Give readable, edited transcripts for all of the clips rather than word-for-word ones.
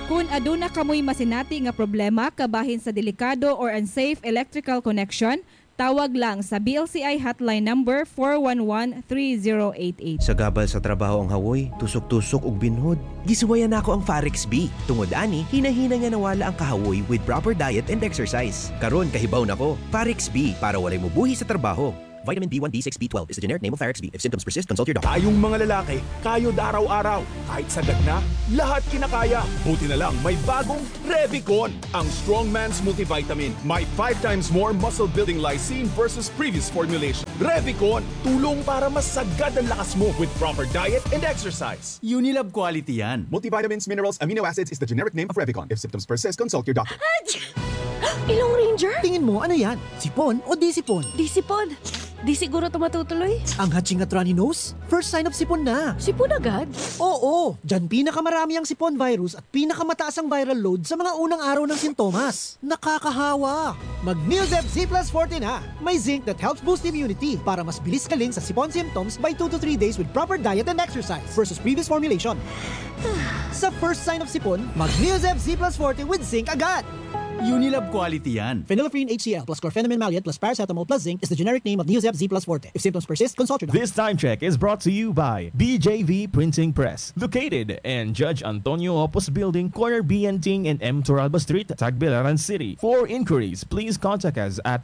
Kung aduna kamoy masinati nga problema kabahin sa delikado or unsafe electrical connection, tawag lang sa BLCI hotline number 411-3088. Sa gabal sa trabaho ang hawoy, tusok-tusok ug binhod. Gisuwayan nako ang Farex B. Tungod ani, hinahina nga nawala ang kahawoy with proper diet and exercise. Karon kahibaw nako, Farex B para walay mubuhi sa trabaho. Vitamin B1, B6, B12 is the generic name of Farex B. If symptoms persist, consult your doctor. Tayong mga lalaki, kayod araw-araw. Kahit sagad na, lahat kinakaya. Buti na lang, may bagong Revicon, ang strong man's multivitamin. May 5 times more muscle-building lysine versus previous formulation. Revicon, tulong para mas sagad ang lakas mo with proper diet and exercise. Unilab quality yan. Multivitamins, minerals, amino acids is the generic name of Revicon. If symptoms persist, consult your doctor. Ilong Ranger? Tingin mo, ano yan? Sipon o di sipon? Di sipon. Di siguro ito matutuloy. Ang hatching at runny nose? First sign of sipon na. Sipon agad? Oo, dyan pinakamarami ang sipon virus at pinakamataas ang viral load sa mga unang araw ng sintomas. Nakakahawa! Mag-Neosep Z Plus Forte na! May zinc that helps boost immunity para mas bilis kaling sa sipon symptoms by 2 to 3 days with proper diet and exercise versus previous formulation. Sa first sign of sipon, mag-Neosep Z Plus Forte with zinc agad! Unilab quality yan. Phenylephrine HCl plus chlorpheniramine maleate plus paracetamol plus zinc is the generic name of Neosep Z Plus Forte. If symptoms persist, consult your doctor. This time check is brought to you by BJV Printing Press, located in Judge Antonio Opus Building, corner B and Ting and M. Toralba Street, Tagbilaran City. For inquiries, please contact us at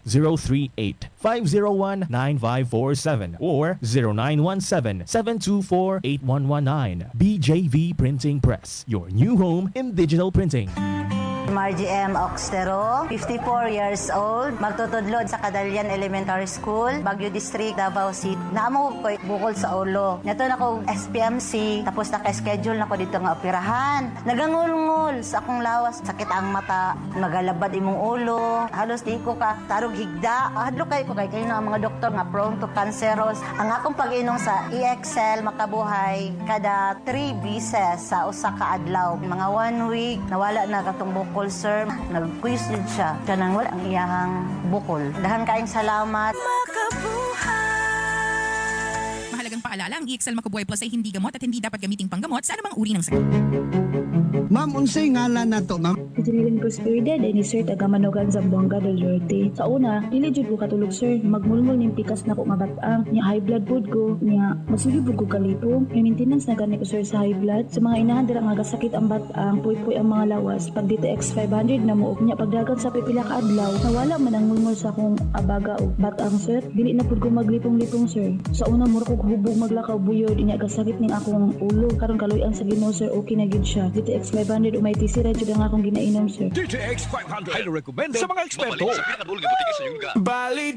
038-501-9547 or 0917-724-8119. BJV Printing Press, your new home in digital printing. Margie M. Oxtero, 54 years old, magtutudlod sa Kadalian Elementary School, Baguio District, Davao City. Naamo ko bukol sa ulo. Nato na ko SPMC, tapos naka-schedule na ko dito nga operahan. Nagangul-ngul sa akong lawas, sakit ang mata, magalabad imong ulo, halos di ko ka tarog higda. Hadlo kayo ko kayo na ang mga doktor nga prone to cancerous. Ang akong pag-inom sa EXL makabuhay kada 3 bises sa usa ka adlaw. Mga 1 week, nawala na katong bukol, sir. Nag-quiz din siya. Kanang wala ang iyahang bukol. Dahan kaing salamat. Mahalagang paalala, ang EXL Makubuhay Plus ay hindi gamot at hindi dapat gamiting panggamot sa anumang uri ng sakit. Ma'am, unsay ngalan na to, ma'am? Jillian Prosperida, ni Sir Tagamanogan Zamboanga del Norte. Sa una, dili jud ko katulog, sir. Magmulmul ning pikas na ko nga batang. Nya high blood pod ko. Nya masulibog ko kalipong. May maintenance na gani ko, sir, sa high blood. Sa mga inahan dira nga gasakit ang batang, puy-puy ang mga lawas. Pag dito X500 na mo, nya pagdagan sa pipila ka adlaw, nawala man ang mulmul sa akong abaga o batang, sir. Dili na pod ko maglipong-lipong, sir. Sa una, mura ko hubog maglakaw buyod. Nya gasakit ning akong ulo. Karon kaloy-an sa Ginoo, sir. Okay na gid siya. Dito X500 umay tisira jud ang akong ginainom, sir. DTX 500, highly recommended sa mga eksperto. Bali